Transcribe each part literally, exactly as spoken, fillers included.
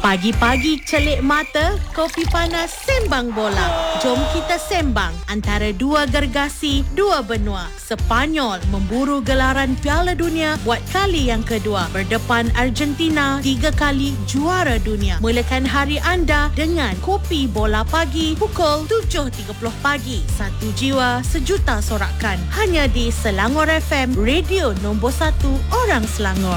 Pagi-pagi celik mata, kopi panas sembang bola. Jom kita sembang antara dua gergasi, dua benua. Sepanyol memburu gelaran Piala Dunia buat kali yang kedua. Berdepan Argentina, tiga kali juara dunia. Mulakan hari anda dengan kopi bola pagi pukul tujuh tiga puluh pagi. Satu jiwa, sejuta sorakan. Hanya di Selangor F M, radio nombor satu orang Selangor.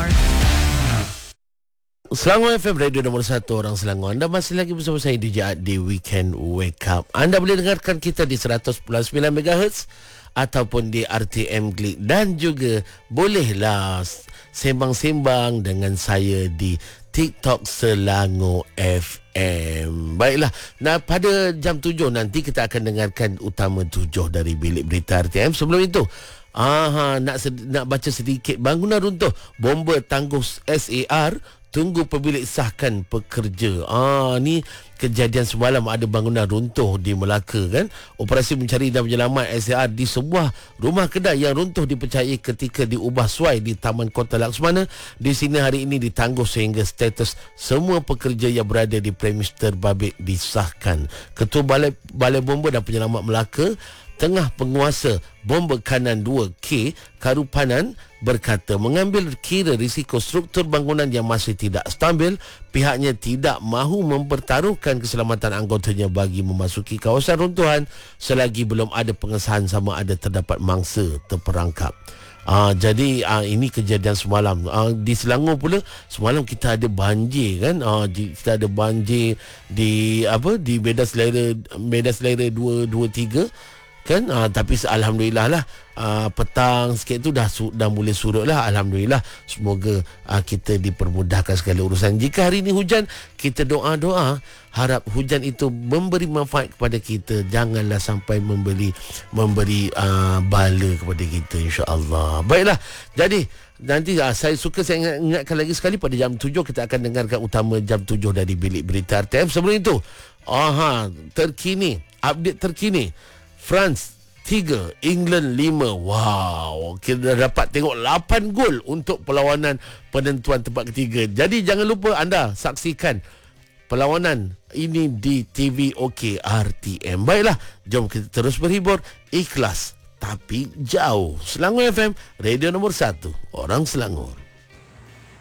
Selangor F M, radio nombor satu orang Selangor. Anda masih lagi bersama saya D J Ad di Weekend Wake Up. Anda boleh dengarkan kita di seratus sembilan megahertz ataupun di R T M Klik, dan juga bolehlah sembang-sembang dengan saya di TikTok Selangor F M. Baiklah, nah pada jam tujuh nanti kita akan dengarkan utama tujuh dari Bilik Berita R T M. Sebelum itu, aha, nak sed- nak baca sedikit. Bangunan runtuh, bomba tangguh S A R, tunggu pemilik sahkan pekerja. Ah, ni kejadian semalam, ada bangunan runtuh di Melaka kan. Operasi mencari dan menyelamat S A R di sebuah rumah kedai yang runtuh dipercayai ketika diubah suai di Taman Kota Laksmana. Di sini hari ini ditangguh sehingga status semua pekerja yang berada di premis terbabit disahkan. Ketua Balai Balai Bomba dan Penyelamat Melaka Tengah Penguasa Bomba Kanan dua K Karupanan berkata mengambil kira risiko struktur bangunan yang masih tidak stabil, pihaknya tidak mahu mempertaruhkan keselamatan anggotanya bagi memasuki kawasan runtuhan selagi belum ada pengesahan sama ada terdapat mangsa terperangkap. Ah, jadi ah, ini kejadian semalam. Ah, di Selangor pula semalam kita ada banjir kan. Ah, di, kita ada banjir di apa di Medan Selera Medan Selera dua dua tiga kan. Ah, tapi alhamdulillah lah, ah, petang sikit tu dah su- dah mula surut lah, alhamdulillah. Semoga ah, kita dipermudahkan segala urusan. Jika hari ini hujan, kita doa-doa harap hujan itu memberi manfaat kepada kita, janganlah sampai memberi memberi ah, bala kepada kita, insya-Allah. Baiklah, jadi nanti ah, saya suka saya ingat, ingatkan lagi sekali pada jam tujuh kita akan dengarkan utama jam tujuh dari Bilik Berita R T M. Sebelum itu, aha, terkini, update terkini. France tiga, England lima. Wow, kita dah dapat tengok lapan gol untuk perlawanan penentuan tempat ketiga. Jadi jangan lupa anda saksikan perlawanan ini di T V OK R T M. Baiklah, jom kita terus berhibur. Ikhlas tapi jauh. Selangor F M, radio nombor satu orang Selangor.